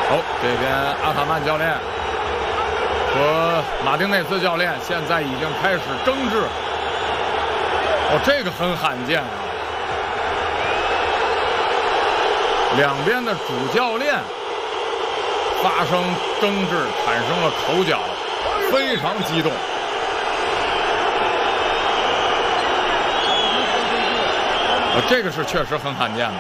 这边阿塔曼教练和马丁内斯教练现在已经开始争执。这个很罕见啊！两边的主教练发生争执，产生了口角，非常激动。这个是确实很罕见的。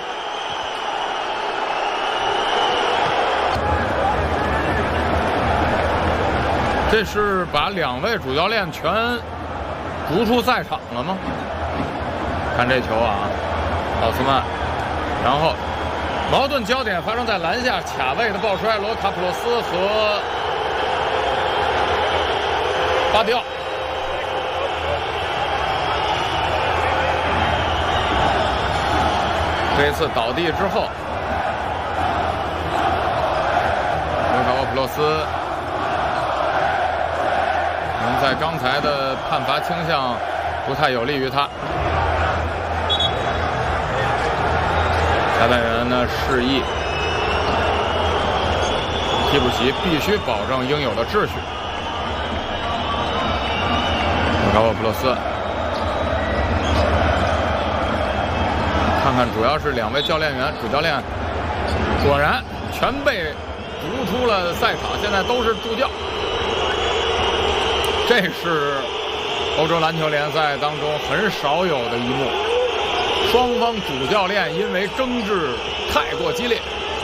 这是把两位主教练全逐出赛场了吗？看这球啊，奥斯曼，然后矛盾焦点发生在篮下，卡位的鲍帅罗卡普洛斯和巴迪奥。这一次倒地之后，罗卡普洛斯可能在刚才的判罚倾向不太有利于他。裁判员呢示意替补席必须保证应有的秩序。罗卡普洛斯，看看主要是两位教练员，主教练果然全被逐出了赛场，现在都是助教。这是欧洲篮球联赛当中很少有的一幕，双方主教练因为争执太过激烈。